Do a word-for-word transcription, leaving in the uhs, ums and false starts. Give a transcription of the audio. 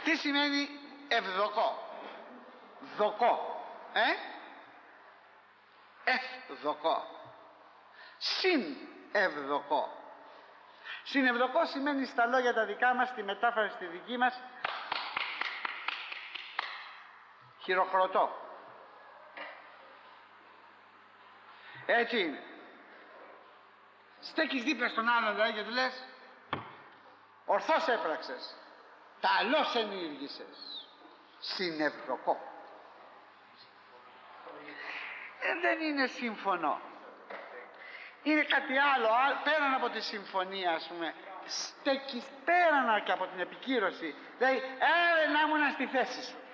Τι σημαίνει ευδοκό? Δοκό. Ε? Ευδοκό. Συν ευδοκό. Συνευδοκό σημαίνει στα λόγια τα δικά μας, στη μετάφραση στη δική μας, χειροκροτώ. Έτσι είναι. Στέκεις δίπλα στον άλλον δηλαδή και του λες, ορθώς έπραξες, καλώς ενήργησες. Συνευδοκό. Ε, δεν είναι σύμφωνο. Είναι κάτι άλλο, πέραν από τη συμφωνία, ας πούμε. Στέκεις πέραν και από την επικύρωση. Δηλαδή, έρε να ήμουν στη θέση σου.